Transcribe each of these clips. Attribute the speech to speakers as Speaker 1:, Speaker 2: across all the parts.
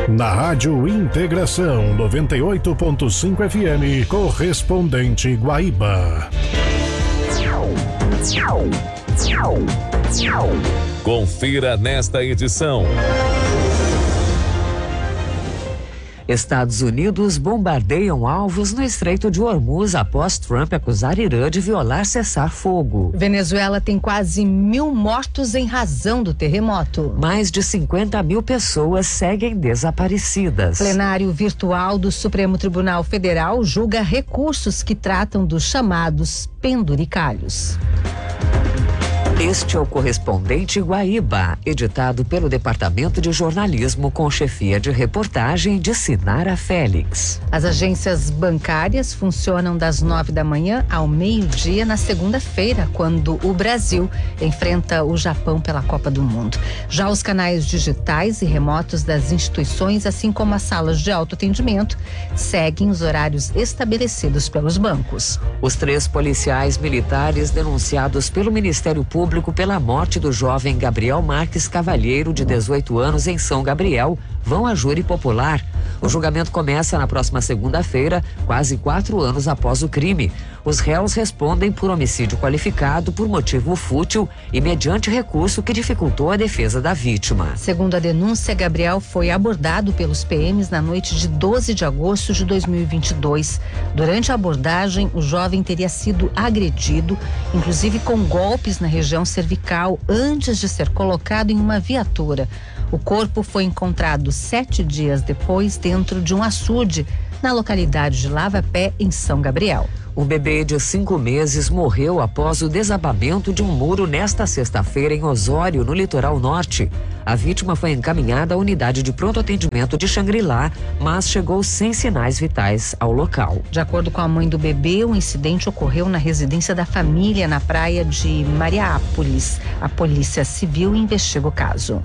Speaker 1: Na Rádio Integração 98.5 FM, correspondente Guaíba.
Speaker 2: Confira nesta edição.
Speaker 3: Estados Unidos bombardeiam alvos no Estreito de Hormuz após Trump acusar Irã de violar cessar-fogo.
Speaker 4: Venezuela tem quase 1.000 mortos em razão do terremoto.
Speaker 3: Mais de 50.000 pessoas seguem desaparecidas.
Speaker 4: Plenário virtual do Supremo Tribunal Federal julga recursos que tratam dos chamados penduricalhos.
Speaker 3: Este é o Correspondente Guaíba, editado pelo Departamento de Jornalismo com chefia de reportagem de Sinara Félix.
Speaker 4: As agências bancárias funcionam das 9 da manhã ao meio-dia na segunda-feira, quando o Brasil enfrenta o Japão pela Copa do Mundo. Já os canais digitais e remotos das instituições, assim como as salas de autoatendimento, seguem os horários estabelecidos pelos bancos.
Speaker 3: Os 3 policiais militares denunciados pelo Ministério Público pela morte do jovem Gabriel Marques Cavalheiro, de 18 anos, em São Gabriel, vão a júri popular. O julgamento começa na próxima segunda-feira, quase 4 anos após o crime. Os réus respondem por homicídio qualificado por motivo fútil e mediante recurso que dificultou a defesa da vítima.
Speaker 4: Segundo a denúncia, Gabriel foi abordado pelos PMs na noite de 12 de agosto de 2022. Durante a abordagem, o jovem teria sido agredido, inclusive com golpes na região cervical, antes de ser colocado em uma viatura. O corpo foi encontrado 7 dias depois dentro de um açude na localidade de Lava-Pé, em São Gabriel.
Speaker 3: O bebê de 5 meses morreu após o desabamento de um muro nesta sexta-feira em Osório, no litoral norte. A vítima foi encaminhada à unidade de pronto atendimento de Xangri-Lá, mas chegou sem sinais vitais ao local.
Speaker 4: De acordo com a mãe do bebê, o incidente ocorreu na residência da família, na praia de Mariápolis. A Polícia Civil investiga o caso.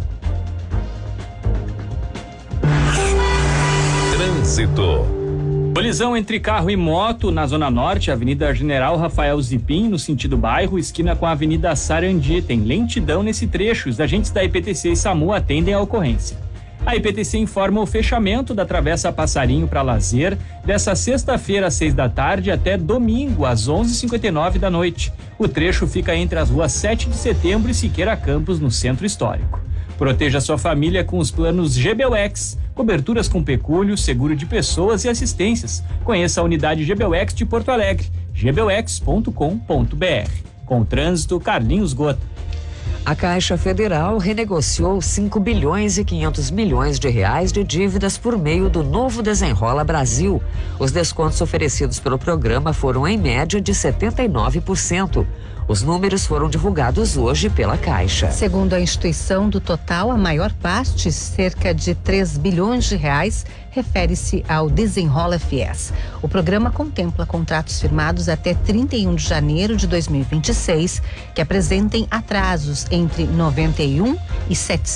Speaker 2: Trânsito.
Speaker 5: Colisão entre carro e moto na Zona Norte, Avenida General Rafael Zipim, no sentido bairro, esquina com a Avenida Sarandi. Tem lentidão nesse trecho. Os agentes da IPTC e SAMU atendem a ocorrência. A IPTC informa o fechamento da Travessa Passarinho para Lazer dessa sexta-feira às 6 da tarde até domingo às 11h59 da noite. O trecho fica entre as ruas 7 de Setembro e Siqueira Campos, no Centro Histórico. Proteja sua família com os planos GBUX, coberturas com pecúlio, seguro de pessoas e assistências. Conheça a unidade GBUX de Porto Alegre, gbux.com.br. Com o trânsito, Carlinhos Gota.
Speaker 3: A Caixa Federal renegociou 5 bilhões e 500 milhões de reais de dívidas por meio do novo Desenrola Brasil. Os descontos oferecidos pelo programa foram em média de 79%. Os números foram divulgados hoje pela Caixa.
Speaker 4: Segundo a instituição, do total, a maior parte, cerca de 3 bilhões de reais, refere-se ao Desenrola FIES. O programa contempla contratos firmados até 31 de janeiro de 2026, que apresentem atrasos entre 91 e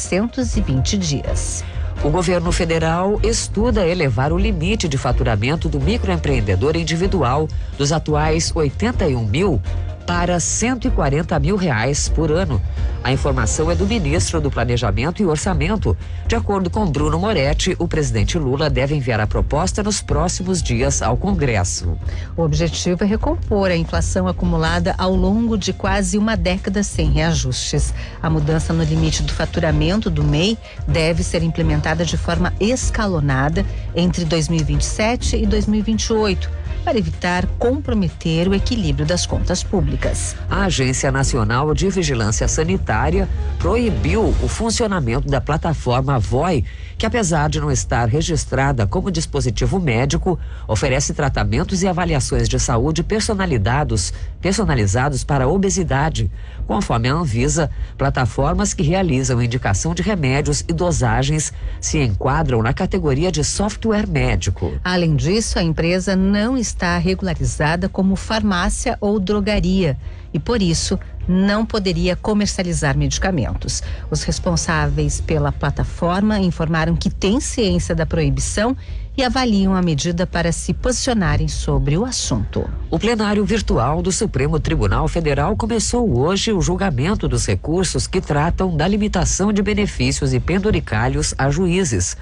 Speaker 4: 720 dias.
Speaker 3: O governo federal estuda elevar o limite de faturamento do microempreendedor individual dos atuais 81 mil para 140 mil reais por ano. A informação é do ministro do Planejamento e Orçamento. De acordo com Bruno Moretti, o presidente Lula deve enviar a proposta nos próximos dias ao Congresso.
Speaker 4: O objetivo é recompor a inflação acumulada ao longo de quase uma década sem reajustes. A mudança no limite do faturamento do MEI deve ser implementada de forma escalonada entre 2027 e 2028. Para evitar comprometer o equilíbrio das contas públicas.
Speaker 3: A Agência Nacional de Vigilância Sanitária proibiu o funcionamento da plataforma VOI, que, apesar de não estar registrada como dispositivo médico, oferece tratamentos e avaliações de saúde personalizados para a obesidade. Conforme a Anvisa, plataformas que realizam indicação de remédios e dosagens se enquadram na categoria de software médico.
Speaker 4: Além disso, a empresa não está regularizada como farmácia ou drogaria e, por isso, não poderia comercializar medicamentos. Os responsáveis pela plataforma informaram que têm ciência da proibição e avaliam a medida para se posicionarem sobre o assunto.
Speaker 3: O plenário virtual do Supremo Tribunal Federal começou hoje o julgamento dos recursos que tratam da limitação de benefícios e penduricalhos a juízes.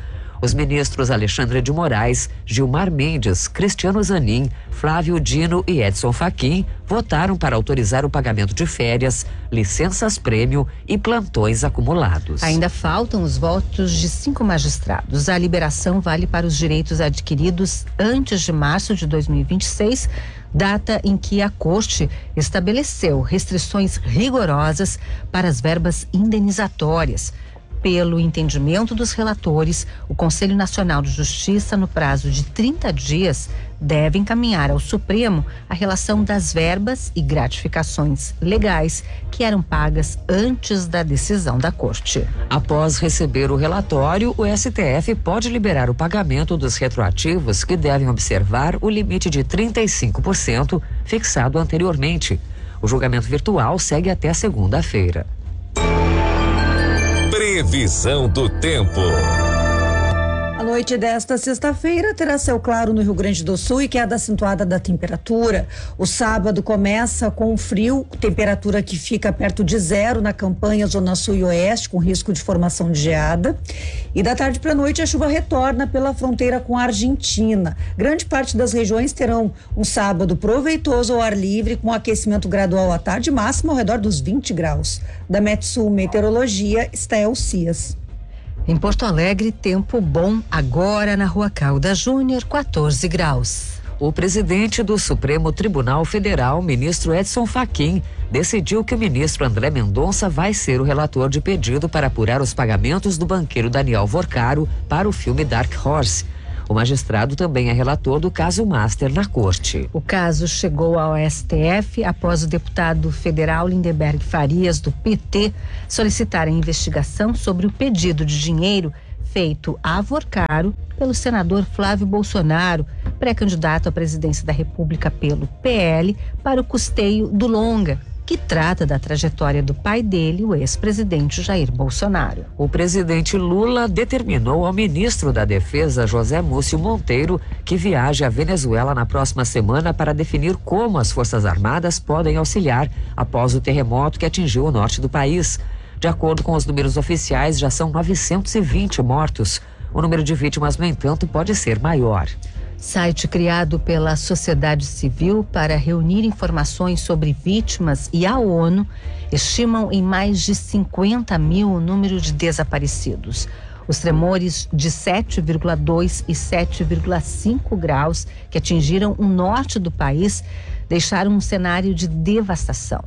Speaker 3: Os ministros Alexandre de Moraes, Gilmar Mendes, Cristiano Zanin, Flávio Dino e Edson Fachin votaram para autorizar o pagamento de férias, licenças-prêmio e plantões acumulados.
Speaker 4: Ainda faltam os votos de 5 magistrados. A liberação vale para os direitos adquiridos antes de março de 2026, data em que a Corte estabeleceu restrições rigorosas para as verbas indenizatórias. Pelo entendimento dos relatores, o Conselho Nacional de Justiça, no prazo de 30 dias, deve encaminhar ao Supremo a relação das verbas e gratificações legais que eram pagas antes da decisão da Corte.
Speaker 3: Após receber o relatório, o STF pode liberar o pagamento dos retroativos que devem observar o limite de 35% fixado anteriormente. O julgamento virtual segue até segunda-feira.
Speaker 2: Previsão do tempo.
Speaker 6: A noite desta sexta-feira terá céu claro no Rio Grande do Sul e queda acentuada da temperatura. O sábado começa com frio, temperatura que fica perto de 0 na campanha Zona Sul e Oeste, com risco de formação de geada. E da tarde para a noite a chuva retorna pela fronteira com a Argentina. Grande parte das regiões terão um sábado proveitoso ao ar livre, com aquecimento gradual à tarde, máximo ao redor dos 20 graus. Da Metsul Meteorologia, Estel Cias.
Speaker 4: Em Porto Alegre, tempo bom agora na Rua Caldas Júnior, 14 graus.
Speaker 3: O presidente do Supremo Tribunal Federal, ministro Edson Fachin, decidiu que o ministro André Mendonça vai ser o relator de pedido para apurar os pagamentos do banqueiro Daniel Vorcaro para o filme Dark Horse. O magistrado também é relator do caso Master na Corte.
Speaker 4: O caso chegou ao STF após o deputado federal Lindeberg Farias, do PT, solicitar a investigação sobre o pedido de dinheiro feito a Vorcaro pelo senador Flávio Bolsonaro, pré-candidato à presidência da República pelo PL, para o custeio do longa, que trata da trajetória do pai dele, o ex-presidente Jair Bolsonaro.
Speaker 3: O presidente Lula determinou ao ministro da Defesa, José Múcio Monteiro, que viaje à Venezuela na próxima semana para definir como as Forças Armadas podem auxiliar após o terremoto que atingiu o norte do país. De acordo com os números oficiais, já são 920 mortos. O número de vítimas, no entanto, pode ser maior.
Speaker 4: Site criado pela sociedade civil para reunir informações sobre vítimas e a ONU estimam em mais de 50 mil o número de desaparecidos. Os tremores de 7,2 e 7,5 graus que atingiram o norte do país deixaram um cenário de devastação.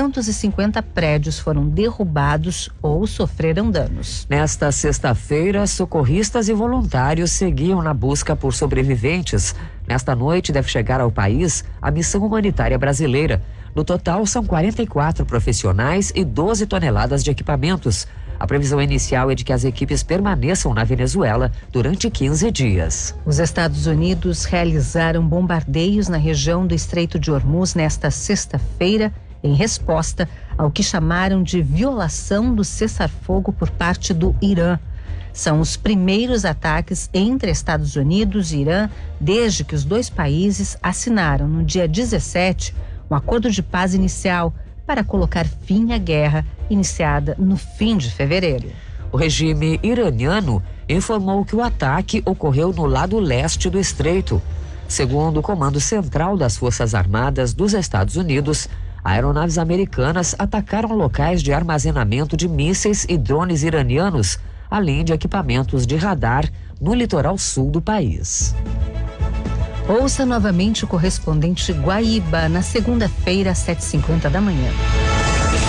Speaker 4: 250 prédios foram derrubados ou sofreram danos.
Speaker 3: Nesta sexta-feira, socorristas e voluntários seguiam na busca por sobreviventes. Nesta noite deve chegar ao país a missão humanitária brasileira. No total, são 44 profissionais e 12 toneladas de equipamentos. A previsão inicial é de que as equipes permaneçam na Venezuela durante 15 dias.
Speaker 4: Os Estados Unidos realizaram bombardeios na região do Estreito de Hormuz nesta sexta-feira, em resposta ao que chamaram de violação do cessar-fogo por parte do Irã. São os primeiros ataques entre Estados Unidos e Irã desde que os dois países assinaram no dia 17 um acordo de paz inicial para colocar fim à guerra iniciada no fim de fevereiro.
Speaker 3: O regime iraniano informou que o ataque ocorreu no lado leste do estreito. Segundo o Comando Central das Forças Armadas dos Estados Unidos, aeronaves americanas atacaram locais de armazenamento de mísseis e drones iranianos, além de equipamentos de radar no litoral sul do país.
Speaker 4: Ouça novamente o correspondente Guaíba na segunda-feira às 7h50 da manhã.